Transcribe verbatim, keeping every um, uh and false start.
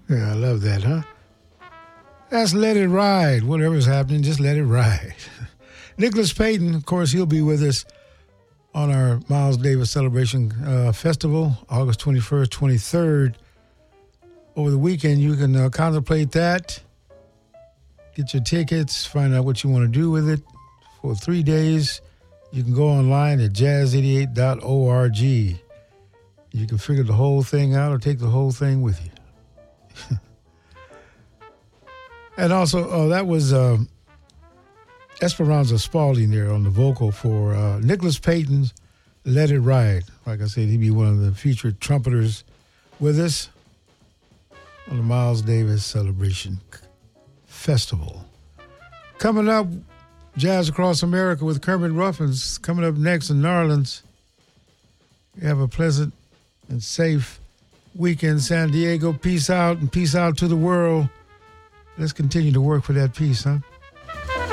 Yeah, I love that, huh? That's Let It Ride. Whatever's happening, just let it ride. Nicholas Payton, of course, he'll be with us on our Miles Davis Celebration uh, Festival, August twenty-first, twenty-third. Over the weekend, you can uh, contemplate that, get your tickets, find out what you want to do with it. For three days, you can go online at jazz eighty-eight dot org. You can figure the whole thing out or take the whole thing with you. And also, uh, that was uh, Esperanza Spalding there on the vocal for uh, Nicholas Payton's Let It Ride. Like I said, he'd be one of the featured trumpeters with us on the Miles Davis Celebration Festival. Coming up, Jazz Across America with Kermit Ruffins. Coming up next in New Orleans. We have a pleasant and safe weekend, San Diego. Peace out and peace out to the world. Let's continue to work for that peace, huh?